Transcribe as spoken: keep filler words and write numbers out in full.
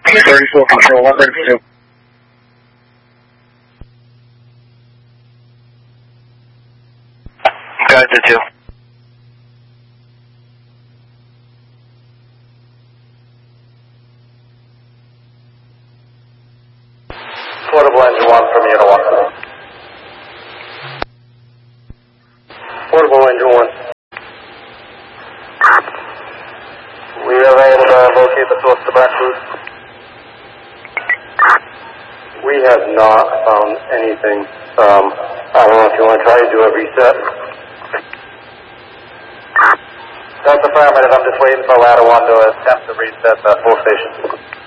thirty-four Control, one ready for two. Guys, to two. Portable engine one from Unit one. Portable engine one. We are able to locate the source of the black food. We have not found anything. Um, I don't know if you want to try to do a reset. That's affirmative. I'm just waiting for ladder one to attempt to reset the full station.